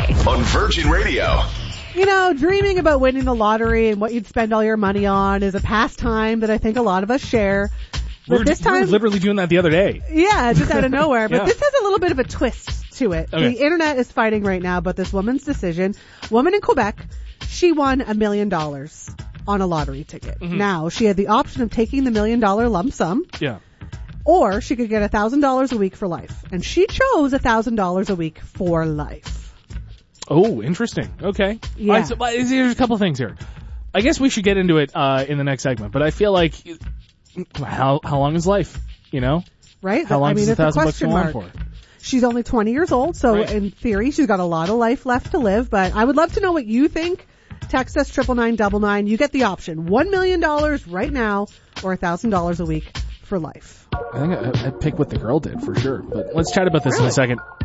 on Virgin Radio. You know, dreaming about winning the lottery and what you'd spend all your money on is a pastime that I think a lot of us share. But we were literally doing that the other day. Yeah, just out of nowhere. But Yeah. This has a little bit of a twist to it. Okay. The internet is fighting right now about this woman's decision. Woman in Quebec, she won $1 million on a lottery ticket. Mm-hmm. Now, she had the option of taking the $1 million lump sum, Yeah. or she could get $1,000 a week for life. And she chose $1,000 a week for life. Oh, interesting. Okay. Yeah. All right, so, there's a couple things here. I guess we should get into it in the next segment, but I feel like how long is life? You know? Right? How long does it's a $1,000 question go on mark. for? She's only 20 years old, so Right. in theory, she's got a lot of life left to live. But I would love to know what you think. Text us 99999. You get the option: $1 million right now, or $1,000 a week for life. I think I'd pick what the girl did for sure. But let's chat about this in a second.